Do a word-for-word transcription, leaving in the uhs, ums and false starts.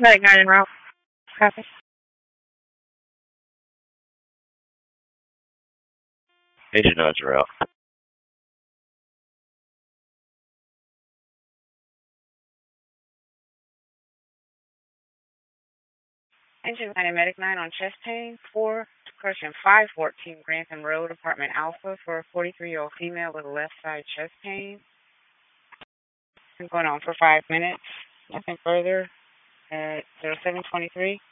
Medic nine en route. Copy. Agent nine are out. Engine nine and Medic nine on chest pain. four, correction, five fourteen Grantham Road, apartment Alpha for a forty-three-year-old female with left side chest pain. Been going on for five minutes. Nothing further at zero seven twenty-three.